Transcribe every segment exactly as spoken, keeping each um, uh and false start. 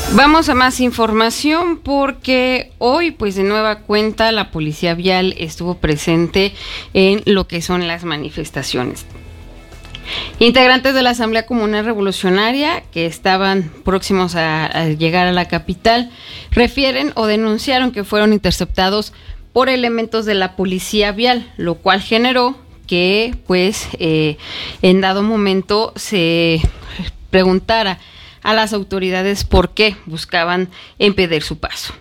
Vamos a más información porque hoy, pues de nueva cuenta, la Policía Vial estuvo presente en lo que son las manifestaciones. Integrantes de la Asamblea Comunal Revolucionaria que estaban próximos a, a llegar a la capital refieren o denunciaron que fueron interceptados por elementos de la Policía Vial, lo cual generó que, pues, eh, en dado momento se preguntara a las autoridades por qué buscaban impedir su paso.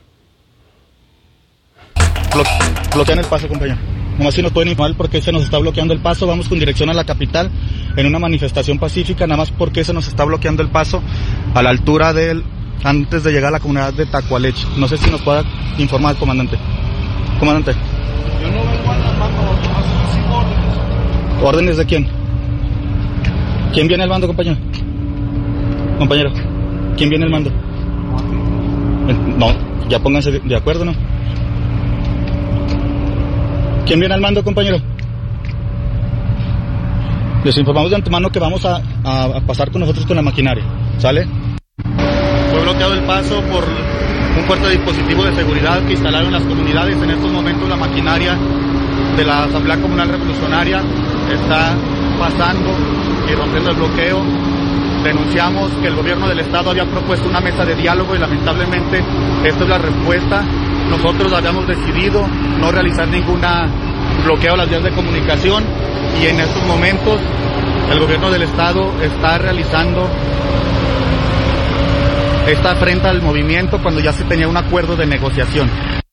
Blo- bloquean el paso, compañero. Nomás si nos pueden informar por qué se nos está bloqueando el paso. Vamos con dirección a la capital en una manifestación pacífica, nada más porque se nos está bloqueando el paso a la altura del, antes de llegar a la comunidad de Tacualech. No sé si nos pueda informar, comandante. Comandante. Yo no vengo al mando, no sigo órdenes. ¿Órdenes de quién? ¿Quién viene al mando, compañero? Compañero, ¿quién viene al mando? No, ya pónganse de, de acuerdo, ¿no? ¿Quién viene al mando, compañero? Les informamos de antemano que vamos a, a, a pasar con nosotros con la maquinaria, ¿sale? Fue bloqueado el paso por un fuerte dispositivo de seguridad que instalaron las comunidades. En estos momentos la maquinaria de la Asamblea Comunal Revolucionaria está pasando y rompiendo el bloqueo. Denunciamos que el gobierno del estado había propuesto una mesa de diálogo y lamentablemente esta es la respuesta. Nosotros habíamos decidido no realizar ninguna bloqueo a las vías de comunicación y en estos momentos el gobierno del estado está realizando esta afrenta al movimiento cuando ya se tenía un acuerdo de negociación.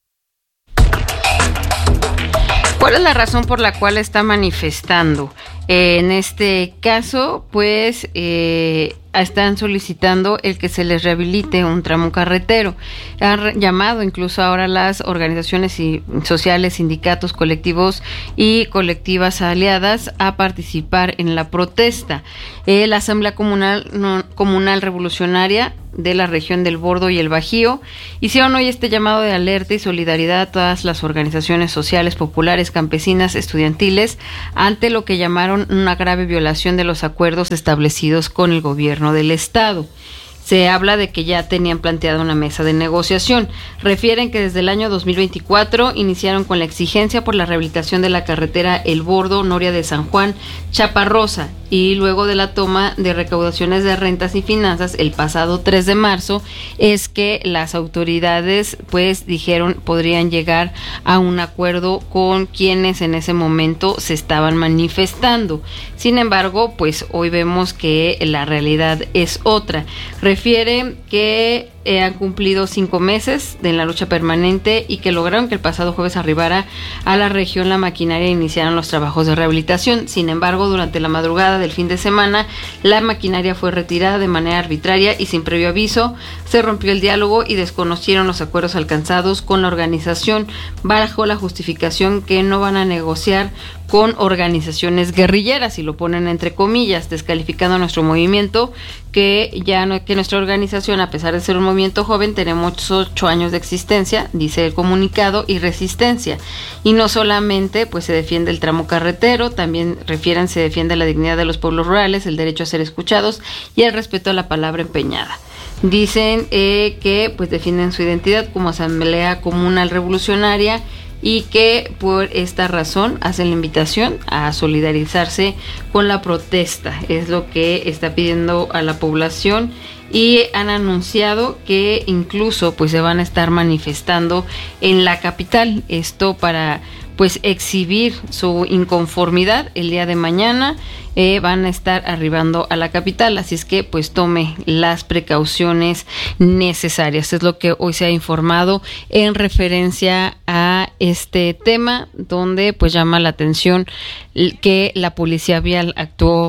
¿Cuál es la razón por la cual está manifestando? Eh, en este caso, pues, eh, están solicitando el que se les rehabilite un tramo carretero. Han llamado incluso ahora las organizaciones y sociales, sindicatos, colectivos y colectivas aliadas a participar en la protesta. Eh, la Asamblea Comunal, no, Comunal Revolucionaria de la región del Bordo y el Bajío hicieron hoy este llamado de alerta y solidaridad a todas las organizaciones sociales, populares, campesinas, estudiantiles, ante lo que llamaron una grave violación de los acuerdos establecidos con el gobierno del estado. Se habla de que ya tenían planteada una mesa de negociación. Refieren que desde el año dos mil veinticuatro iniciaron con la exigencia por la rehabilitación de la carretera El Bordo, Noria de San Juan, Chaparrosa, y luego de la toma de recaudaciones de rentas y finanzas el pasado tres de marzo, es que las autoridades pues dijeron podrían llegar a un acuerdo con quienes en ese momento se estaban manifestando. Sin embargo, pues hoy vemos que la realidad es otra. Refiere que eh, han cumplido cinco meses de la lucha permanente y que lograron que el pasado jueves arribara a la región la maquinaria e iniciaran los trabajos de rehabilitación. Sin embargo, durante la madrugada del fin de semana, la maquinaria fue retirada de manera arbitraria y sin previo aviso. Se rompió el diálogo y desconocieron los acuerdos alcanzados con la organización bajo la justificación que no van a negociar con organizaciones guerrilleras, y lo ponen entre comillas, descalificando a nuestro movimiento, que ya no, que nuestra organización, a pesar de ser un movimiento joven, tenemos ocho años de existencia, dice el comunicado, y resistencia. Y no solamente pues se defiende el tramo carretero, también refieren se defiende la dignidad de los pueblos rurales, el derecho a ser escuchados y el respeto a la palabra empeñada. Dicen eh, que pues defienden su identidad como Asamblea Comunal Revolucionaria y que por esta razón hacen la invitación a solidarizarse con la protesta. Es lo que está pidiendo a la población y han anunciado que incluso pues se van a estar manifestando en la capital. Esto para pues exhibir su inconformidad el día de mañana. Eh, van a estar arribando a la capital, así es que pues tome las precauciones necesarias. Es lo que hoy se ha informado en referencia a este tema, donde pues llama la atención que la Policía Vial actuó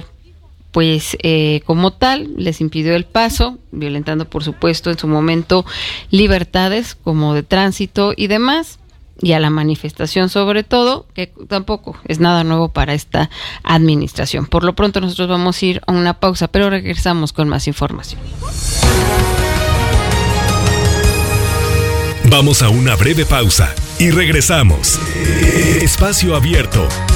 pues eh, como tal, les impidió el paso, violentando por supuesto en su momento libertades como de tránsito y demás, y a la manifestación sobre todo, que tampoco es nada nuevo para esta administración. Por lo pronto nosotros vamos a ir a una pausa, pero regresamos con más información. Vamos a una breve pausa y regresamos. Espacio Abierto